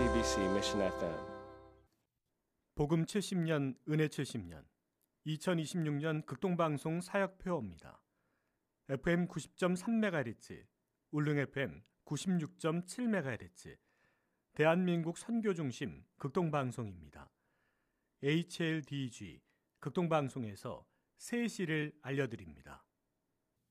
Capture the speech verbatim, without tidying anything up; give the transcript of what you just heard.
씨비씨 Mission 에프엠 복음 칠십 년, 은혜 칠십 년, 이천이십육 년 극동방송 사역표어입니다. 에프엠 구십 점 삼 메가헤르츠, 울릉 에프엠 구십육 점 칠 메가헤르츠, 대한민국 선교중심 극동방송입니다. 에이치엘디지 극동방송에서 새 시를 알려드립니다.